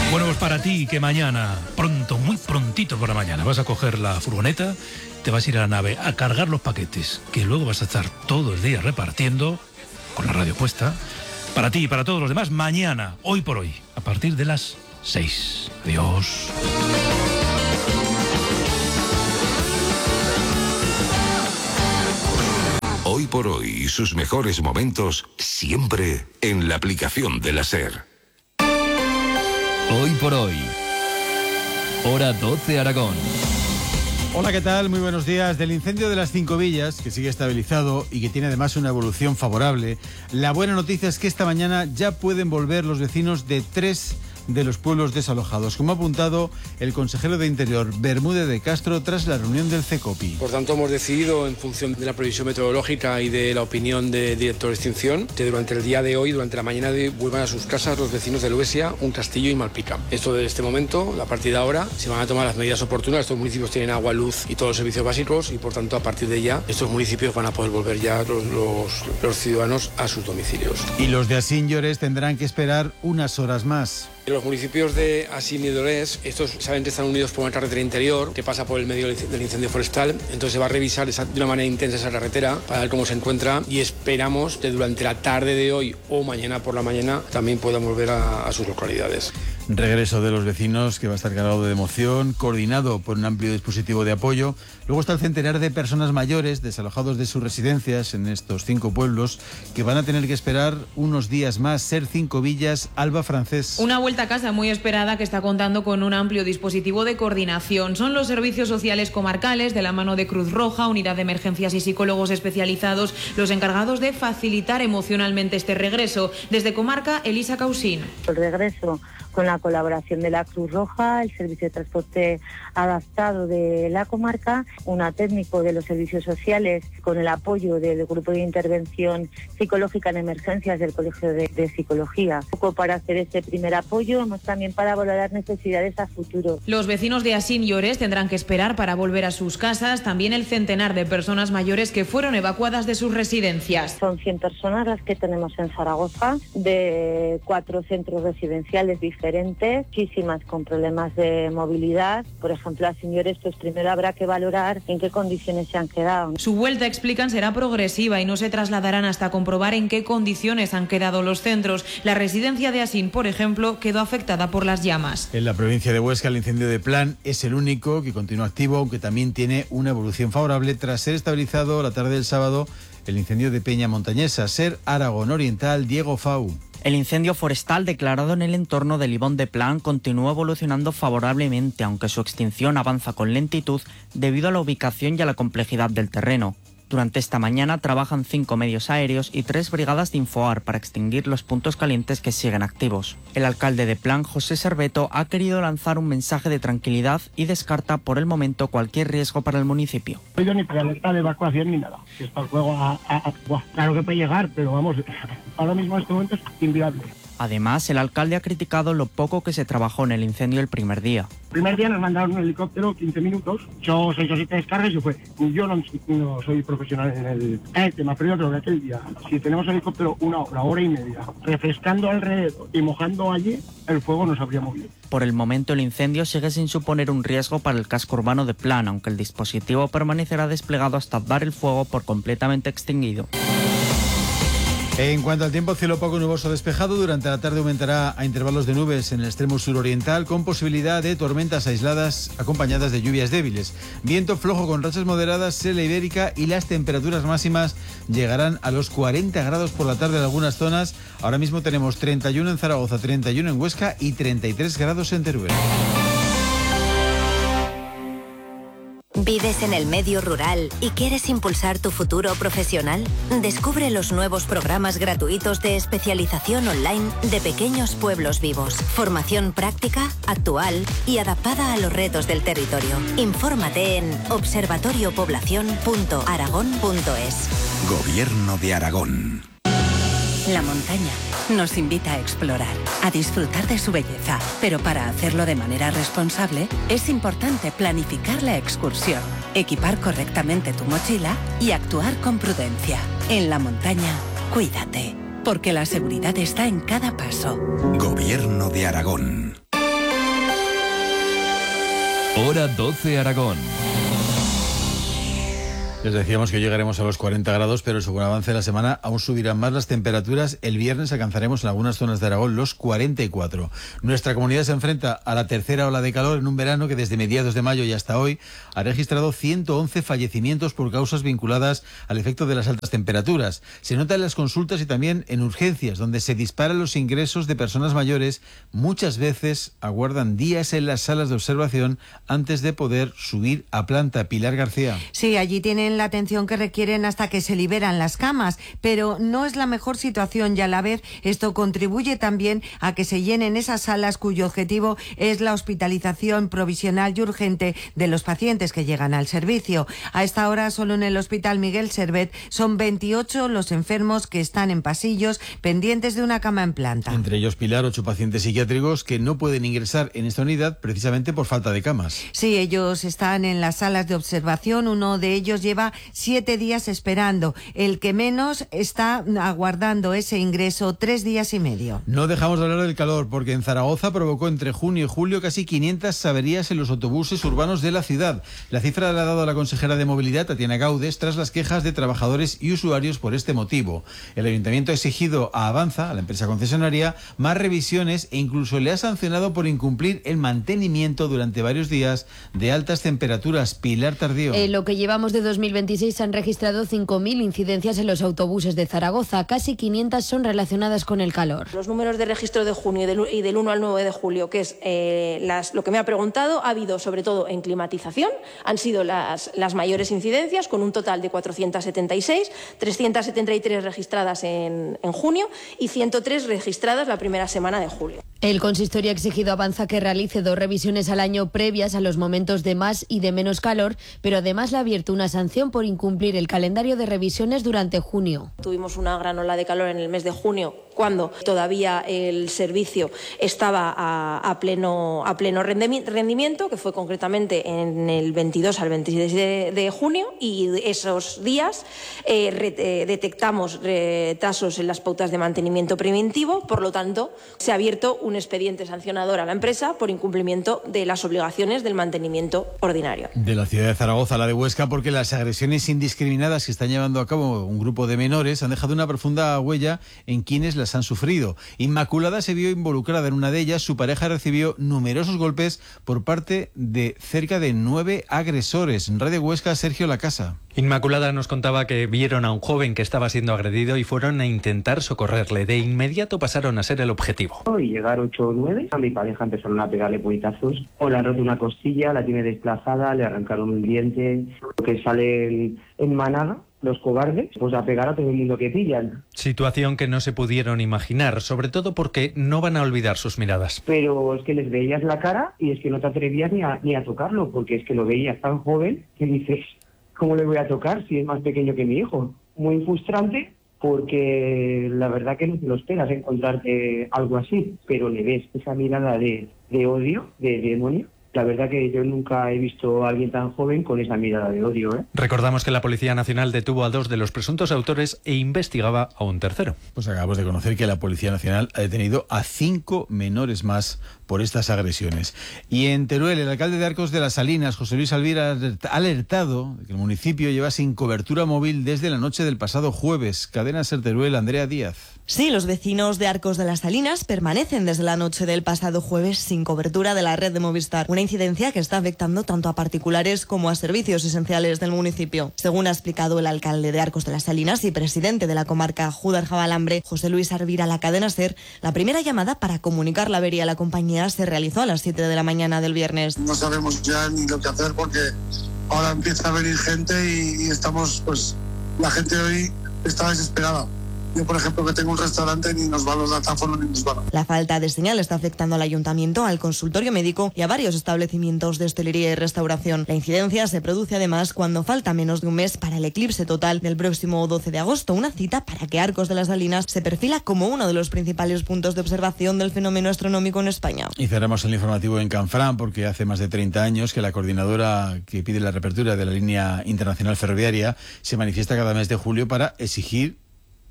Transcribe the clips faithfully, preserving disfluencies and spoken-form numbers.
Bueno, pues para ti que mañana, pronto, muy prontito por la mañana, vas a coger la furgoneta, te vas a ir a la nave a cargar los paquetes, que luego vas a estar todo el día repartiendo, con la radio puesta, para ti y para todos los demás, mañana, hoy por hoy, a partir de las seis. Adiós. Hoy por hoy y sus mejores momentos siempre en la aplicación de la SER. Hoy por hoy. Hora doce Aragón. Hola, ¿qué tal? Muy buenos días. Del incendio de las Cinco Villas, que sigue estabilizado y que tiene además una evolución favorable, la buena noticia es que esta mañana ya pueden volver los vecinos de tres de los pueblos desalojados, como ha apuntado el consejero de Interior, Bermúdez de Castro, tras la reunión del CECOPI. Por tanto, hemos decidido, en función de la previsión meteorológica y de la opinión del director de extinción, que durante el día de hoy, durante la mañana de hoy, vuelvan a sus casas los vecinos de Luesia, Un Castillo y Malpica. Esto desde este momento, a partir de ahora, se van a tomar las medidas oportunas. Estos municipios tienen agua, luz y todos los servicios básicos y, por tanto, a partir de ya, estos municipios van a poder volver ya los, los, los ciudadanos a sus domicilios. Y los de Asín y Ores tendrán que esperar unas horas más. Los municipios de Asín y de Ores, estos saben que están unidos por una carretera interior que pasa por el medio del incendio forestal, entonces se va a revisar esa, de una manera intensa esa carretera para ver cómo se encuentra y esperamos que durante la tarde de hoy o mañana por la mañana también puedan volver a, a sus localidades. Regreso de los vecinos que va a estar cargado de emoción, coordinado por un amplio dispositivo de apoyo. Luego está el centenar de personas mayores desalojados de sus residencias en estos cinco pueblos que van a tener que esperar unos días más. SER Cinco Villas, Alba Francés. Una vuelta a casa muy esperada que está contando con un amplio dispositivo de coordinación. Son los servicios sociales comarcales de la mano de Cruz Roja, Unidad de Emergencias y psicólogos especializados los encargados de facilitar emocionalmente este regreso. Desde Comarca, Elisa Causín. El regreso con la colaboración de la Cruz Roja, el Servicio de Transporte Adaptado de la comarca, una técnico de los servicios sociales con el apoyo del Grupo de Intervención Psicológica en Emergencias del Colegio de, de Psicología. Un poco para hacer este primer apoyo, hemos también para valorar necesidades a futuro. Los vecinos de Asín y Ores tendrán que esperar para volver a sus casas, también el centenar de personas mayores que fueron evacuadas de sus residencias. Son cien personas las que tenemos en Zaragoza, de cuatro centros residenciales diferentes, muchísimas con problemas de movilidad. Por ejemplo, a señores, pues primero habrá que valorar en qué condiciones se han quedado. Su vuelta, explican, será progresiva y no se trasladarán hasta comprobar en qué condiciones han quedado los centros. La residencia de Asín, por ejemplo, quedó afectada por las llamas. En la provincia de Huesca, el incendio de Plan es el único que continúa activo, aunque también tiene una evolución favorable tras ser estabilizado la tarde del sábado el incendio de Peña Montañesa. SER Aragón Oriental, Diego Fau. El incendio forestal declarado en el entorno del Ibón de Plan continúa evolucionando favorablemente, aunque su extinción avanza con lentitud debido a la ubicación y a la complejidad del terreno. Durante esta mañana trabajan cinco medios aéreos y tres brigadas de Infoar para extinguir los puntos calientes que siguen activos. El alcalde de Plan, José Serveto, ha querido lanzar un mensaje de tranquilidad y descarta por el momento cualquier riesgo para el municipio. No he ido ni para alerta de evacuación ni nada. Si está el fuego a, a, a, a, claro que puede llegar, pero vamos, ahora mismo en este momento es inviable. Además, el alcalde ha criticado lo poco que se trabajó en el incendio el primer día. El primer día nos mandaron un helicóptero, quince minutos, yo seis o siete descargas y fue. Yo no, no soy profesional en el, en el tema, pero yo creo que aquel día, si tenemos helicóptero una hora, hora y media, refrescando alrededor y mojando allí, el fuego nos habría movido. Por el momento, el incendio sigue sin suponer un riesgo para el casco urbano de Plan, aunque el dispositivo permanecerá desplegado hasta dar el fuego por completamente extinguido. En cuanto al tiempo, cielo poco nuboso despejado. Durante la tarde aumentará a intervalos de nubes en el extremo suroriental, con posibilidad de tormentas aisladas acompañadas de lluvias débiles. Viento flojo con rachas moderadas en la Ibérica y las temperaturas máximas llegarán a los cuarenta grados por la tarde en algunas zonas. Ahora mismo tenemos treinta y uno en Zaragoza, treinta y uno en Huesca y treinta y tres grados en Teruel. ¿Vives en el medio rural y quieres impulsar tu futuro profesional? Descubre los nuevos programas gratuitos de especialización online de Pequeños Pueblos Vivos. Formación práctica, actual y adaptada a los retos del territorio. Infórmate en observatorio población punto aragón punto es. Gobierno de Aragón. La montaña nos invita a explorar, a disfrutar de su belleza, pero para hacerlo de manera responsable es importante planificar la excursión, equipar correctamente tu mochila y actuar con prudencia. En la montaña, cuídate, porque la seguridad está en cada paso. Gobierno de Aragón. Hora doce Aragón. Les decíamos que llegaremos a los cuarenta grados, pero según avance la semana aún subirán más las temperaturas. El viernes alcanzaremos en algunas zonas de Aragón los cuarenta y cuatro. Nuestra comunidad se enfrenta a la tercera ola de calor en un verano que desde mediados de mayo y hasta hoy ha registrado ciento once fallecimientos por causas vinculadas al efecto de las altas temperaturas. Se nota en las consultas y también en urgencias, donde se disparan los ingresos de personas mayores. Muchas veces aguardan días en las salas de observación antes de poder subir a planta. Pilar García. Sí, allí tienen la atención que requieren hasta que se liberan las camas, pero no es la mejor situación y a la vez esto contribuye también a que se llenen esas salas cuyo objetivo es la hospitalización provisional y urgente de los pacientes que llegan al servicio. A esta hora solo en el Hospital Miguel Servet son veintiocho los enfermos que están en pasillos pendientes de una cama en planta. Entre ellos, Pilar, ocho pacientes psiquiátricos que no pueden ingresar en esta unidad precisamente por falta de camas. Sí, ellos están en las salas de observación, uno de ellos lleva siete días esperando. El que menos está aguardando ese ingreso tres días y medio. No dejamos de hablar del calor, porque en Zaragoza provocó entre junio y julio casi quinientas averías en los autobuses urbanos de la ciudad. La cifra la ha dado la consejera de Movilidad, Tatiana Gaudes, tras las quejas de trabajadores y usuarios por este motivo. El Ayuntamiento ha exigido a Avanza, a la empresa concesionaria, más revisiones e incluso le ha sancionado por incumplir el mantenimiento durante varios días de altas temperaturas. Pilar Tardío. En lo que llevamos de dos mil veintiséis se han registrado cinco mil incidencias en los autobuses de Zaragoza. Casi quinientas son relacionadas con el calor. Los números de registro de junio y del, y del uno al nueve de julio, que es eh, las, lo que me ha preguntado, ha habido sobre todo en climatización, han sido las, las mayores incidencias, con un total de cuatrocientas setenta y seis, trescientas setenta y tres registradas en, en junio y ciento tres registradas la primera semana de julio. El consistorio ha exigido a Avanza que realice dos revisiones al año previas a los momentos de más y de menos calor, pero además le ha abierto una sanción por incumplir el calendario de revisiones durante junio. Tuvimos una gran ola de calor en el mes de junio, cuando todavía el servicio estaba a, a, pleno, a pleno rendimiento, que fue concretamente en el veintidós al veintiséis de, de junio, y esos días eh, re, eh, detectamos retrasos en las pautas de mantenimiento preventivo. Por lo tanto, se ha abierto un expediente sancionador a la empresa por incumplimiento de las obligaciones del mantenimiento ordinario. De la ciudad de Zaragoza a la de Huesca, porque las agresiones indiscriminadas que están llevando a cabo un grupo de menores han dejado una profunda huella en quienes las han sufrido. Inmaculada se vio involucrada en una de ellas. Su pareja recibió numerosos golpes por parte de cerca de nueve agresores. En Radio Huesca, Sergio Lacasa. Inmaculada nos contaba que vieron a un joven que estaba siendo agredido y fueron a intentar socorrerle. De inmediato pasaron a ser el objetivo. Y llegar ocho o nueve, a mi pareja empezaron a pegarle puñetazos. O le han roto una costilla, la tiene desplazada, le arrancaron un diente, que sale en, en manada. Los cobardes, pues a pegar a todo el mundo que pillan. Situación que no se pudieron imaginar, sobre todo porque no van a olvidar sus miradas. Pero es que les veías la cara y es que no te atrevías ni a, ni a tocarlo, porque es que lo veías tan joven que dices, ¿cómo le voy a tocar si es más pequeño que mi hijo? Muy frustrante, porque la verdad que no te lo esperas encontrarte algo así, pero le ves esa mirada de, de odio, de, de demonio. La verdad que yo nunca he visto a alguien tan joven con esa mirada de odio, ¿eh? Recordamos que la Policía Nacional detuvo a dos de los presuntos autores e investigaba a un tercero. Pues acabamos de conocer que la Policía Nacional ha detenido a cinco menores más por estas agresiones. Y en Teruel, el alcalde de Arcos de las Salinas, José Luis Alvira, ha alertado de que el municipio lleva sin cobertura móvil desde la noche del pasado jueves. Cadena Ser Teruel, Andrea Díaz. Sí, los vecinos de Arcos de las Salinas permanecen desde la noche del pasado jueves sin cobertura de la red de Movistar. Una incidencia que está afectando tanto a particulares como a servicios esenciales del municipio. Según ha explicado el alcalde de Arcos de las Salinas y presidente de la comarca Júdar-Jabalambre, José Luis Arvira, a la cadena SER, la primera llamada para comunicar la avería a la compañía se realizó a las siete de la mañana del viernes. No sabemos ya ni lo que hacer porque ahora empieza a venir gente y, y estamos, pues, la gente hoy está desesperada. Yo, por ejemplo, que tengo un restaurante, ni nos van los datáfonos ni nos van. La falta de señal está afectando al ayuntamiento, al consultorio médico y a varios establecimientos de hostelería y restauración. La incidencia se produce además cuando falta menos de un mes para el eclipse total del próximo doce de agosto, una cita para que Arcos de las Salinas se perfila como uno de los principales puntos de observación del fenómeno astronómico en España. Y cerramos el informativo en Canfrán, porque hace más de treinta años que la coordinadora que pide la reapertura de la línea internacional ferroviaria se manifiesta cada mes de julio para exigir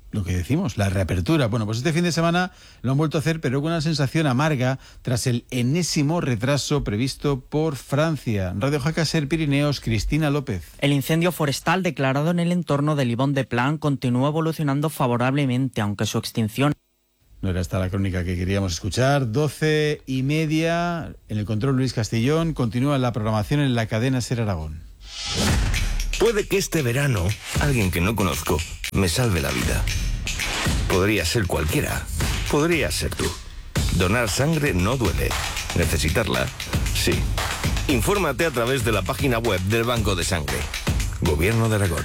lo que decimos, la reapertura. Bueno, pues este fin de semana lo han vuelto a hacer, pero con una sensación amarga tras el enésimo retraso previsto por Francia. Radio Jaca Ser Pirineos, Cristina López. El incendio forestal declarado en el entorno de Livón de Plan continúa evolucionando favorablemente, aunque su extinción... No era esta la crónica que queríamos escuchar. Doce y media, en el control Luis Castellón. Continúa la programación en la cadena Ser Aragón. Puede que este verano alguien que no conozco me salve la vida. Podría ser cualquiera. Podría ser tú. Donar sangre no duele. Necesitarla, sí. Infórmate a través de la página web del Banco de Sangre. Gobierno de Aragón.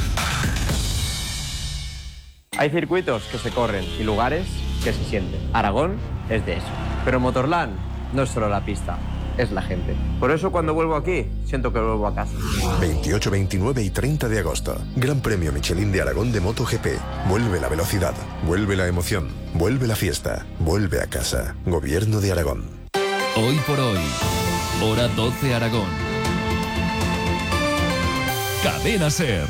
Hay circuitos que se corren y lugares que se sienten. Aragón es de eso. Pero Motorland no es solo la pista, es la gente. Por eso cuando vuelvo aquí, siento que vuelvo a casa. veintiocho, veintinueve y treinta de agosto. Gran Premio Michelin de Aragón de MotoGP. Vuelve la velocidad, vuelve la emoción, vuelve la fiesta, vuelve a casa. Gobierno de Aragón. Hoy por hoy, hora doce Aragón. Cadena Ser.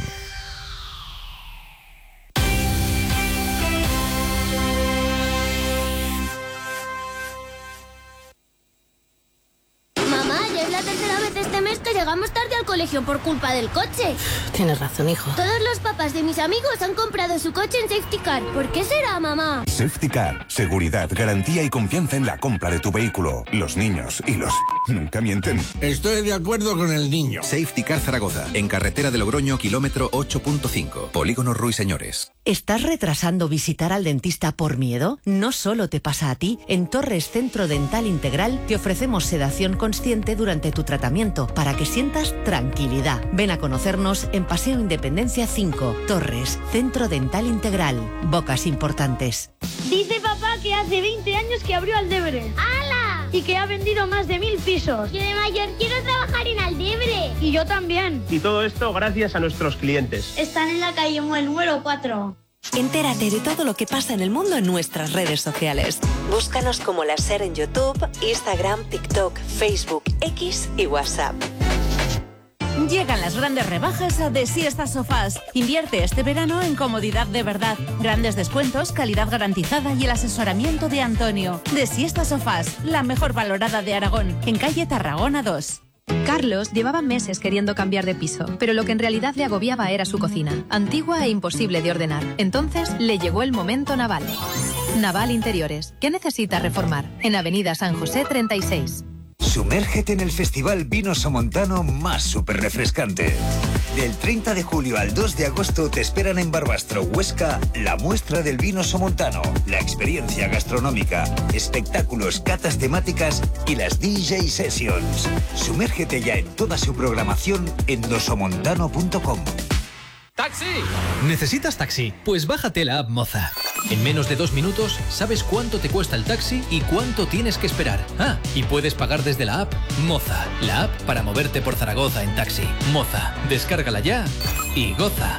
Llegamos tarde al colegio por culpa del coche. Tienes razón, hijo. Todos los papás de mis amigos han comprado su coche en Safety Car. ¿Por qué será, mamá? Safety Car. Seguridad, garantía y confianza en la compra de tu vehículo. Los niños y los... nunca mienten. Estoy de acuerdo con el niño. Safety Car Zaragoza. En carretera de Logroño, kilómetro ocho punto cinco. Polígono Ruiseñores. ¿Estás retrasando visitar al dentista por miedo? No solo te pasa a ti. En Torres Centro Dental Integral te ofrecemos sedación consciente durante tu tratamiento para que sientas tranquilidad. Ven a conocernos en Paseo Independencia cinco, Torres, Centro Dental Integral. Bocas importantes. Dice papá que hace veinte años que abrió Aldebre. ¡Hala! Y que ha vendido más de mil pisos. Yo de mayor quiero trabajar en Aldebre. Y yo también. Y todo esto gracias a nuestros clientes. Están en la calle Muel número cuatro. Entérate de todo lo que pasa en el mundo en nuestras redes sociales. Búscanos como La Ser en YouTube, Instagram, TikTok, Facebook, X y WhatsApp. Llegan las grandes rebajas a De Siesta Sofás. Invierte este verano en comodidad de verdad. Grandes descuentos, calidad garantizada y el asesoramiento de Antonio. De Siesta Sofás, la mejor valorada de Aragón, en calle Tarragona dos. Carlos llevaba meses queriendo cambiar de piso, pero lo que en realidad le agobiaba era su cocina, antigua e imposible de ordenar. Entonces le llegó el momento Naval. Naval Interiores. ¿Qué necesita reformar? En Avenida San José treinta y seis. Sumérgete en el festival Vino Somontano más súper refrescante. Del treinta de julio al dos de agosto te esperan en Barbastro, Huesca, la muestra del vino somontano, la experiencia gastronómica, espectáculos, catas temáticas y las D J Sessions. Sumérgete ya en toda su programación en dosomontano punto com. ¡Taxi! ¿Necesitas taxi? Pues bájate la app Moza. En menos de dos minutos sabes cuánto te cuesta el taxi y cuánto tienes que esperar. Ah, y puedes pagar desde la app Moza, la app para moverte por Zaragoza en taxi. Moza, descárgala ya y goza.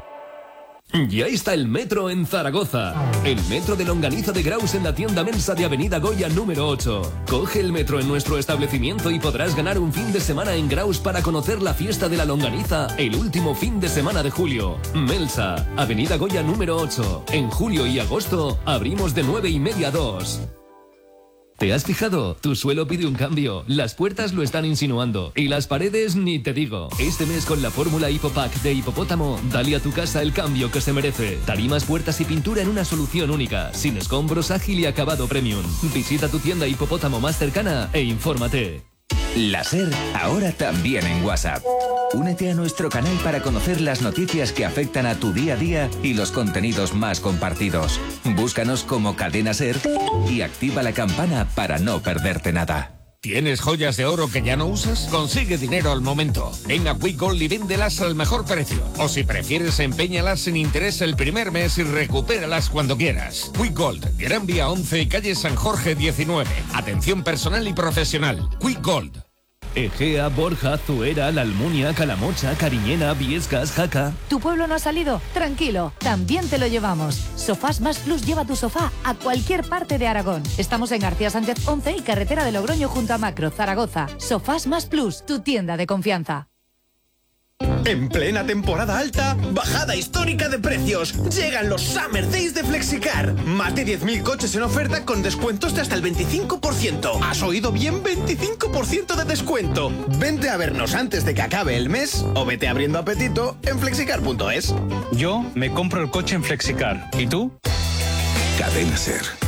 Ya está el metro en Zaragoza. El metro de longaniza de Graus en la tienda Mensa de Avenida Goya número ocho. Coge el metro en nuestro establecimiento y podrás ganar un fin de semana en Graus para conocer la fiesta de la longaniza el último fin de semana de julio. Mensa, Avenida Goya número ocho. En julio y agosto abrimos de nueve y media a dos. ¿Te has fijado? Tu suelo pide un cambio, las puertas lo están insinuando y las paredes ni te digo. Este mes con la fórmula Hipopack de Hipopótamo, dale a tu casa el cambio que se merece. Tarimas, puertas y pintura en una solución única, sin escombros, ágil y acabado premium. Visita tu tienda Hipopótamo más cercana e infórmate. La Ser, ahora también en WhatsApp. Únete a nuestro canal para conocer las noticias que afectan a tu día a día y los contenidos más compartidos. Búscanos como Cadena Ser y activa la campana para no perderte nada. ¿Tienes joyas de oro que ya no usas? Consigue dinero al momento. Ven a Quick Gold y véndelas al mejor precio. O si prefieres, empeñalas sin interés el primer mes y recupéralas cuando quieras. Quick Gold, Gran Vía once y calle San Jorge diecinueve. Atención personal y profesional. Quick Gold. Egea, Borja, Zuera, La Almunia, Calamocha, Cariñena, Viescas, Jaca. ¿Tu pueblo no ha salido? Tranquilo, también te lo llevamos. Sofás Más Plus lleva tu sofá a cualquier parte de Aragón. Estamos en García Sánchez once y carretera de Logroño junto a Macro, Zaragoza. Sofás Más Plus, tu tienda de confianza. En plena temporada alta, bajada histórica de precios. Llegan los Summer Days de Flexicar. Más de diez mil coches en oferta con descuentos de hasta el veinticinco por ciento. ¿Has oído bien? veinticinco por ciento de descuento. Vente a vernos antes de que acabe el mes o vete abriendo apetito en flexicar punto es. Yo me compro el coche en Flexicar. ¿Y tú? Cadena Ser.